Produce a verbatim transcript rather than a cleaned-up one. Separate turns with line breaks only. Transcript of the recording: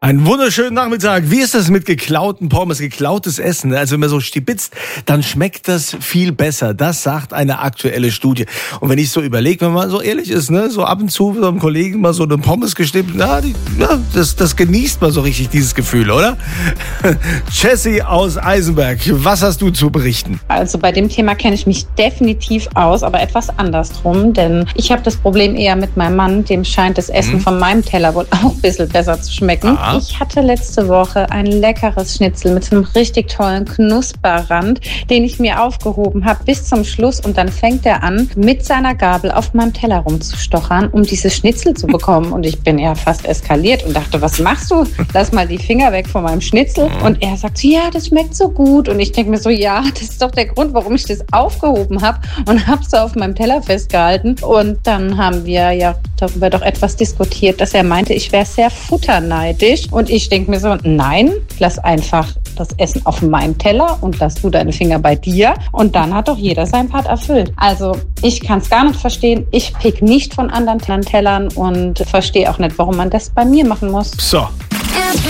Einen wunderschönen Nachmittag. Wie ist das mit geklauten Pommes, geklautes Essen? Also wenn man so stibitzt, dann schmeckt das viel besser. Das sagt eine aktuelle Studie. Und wenn ich so überlege, wenn man so ehrlich ist, ne, so ab und zu mit einem Kollegen mal so eine Pommes gestimmt, na, die, ja, das, das genießt man so richtig, dieses Gefühl, oder? Jessie aus Eisenberg, was hast du zu berichten?
Also bei dem Thema kenne ich mich definitiv aus, aber etwas andersrum, denn ich habe das Problem eher mit meinem Mann, dem scheint das Essen hm. von meinem Teller wohl auch ein bisschen besser zu schmecken. Aha. Ich hatte letzte Woche ein leckeres Schnitzel mit einem richtig tollen Knusperrand, den ich mir aufgehoben habe bis zum Schluss, und dann fängt er an, mit seiner Gabel auf meinem Teller rumzustochern, um dieses Schnitzel zu bekommen, und ich bin ja fast eskaliert und dachte, was machst du? Lass mal die Finger weg von meinem Schnitzel. Und er sagt, ja, das schmeckt so gut, und ich denke mir so, ja, das ist doch der Grund, warum ich das aufgehoben habe, und habe es auf meinem Teller festgehalten. Und dann haben wir ja darüber doch etwas diskutiert, dass er meinte, ich wäre sehr futterneidisch. Und ich denke mir so, nein, lass einfach das Essen auf meinem Teller und lass du deine Finger bei dir. Und dann hat doch jeder seinen Part erfüllt. Also ich kann es gar nicht verstehen. Ich pick nicht von anderen Tellern und verstehe auch nicht, warum man das bei mir machen muss.
So.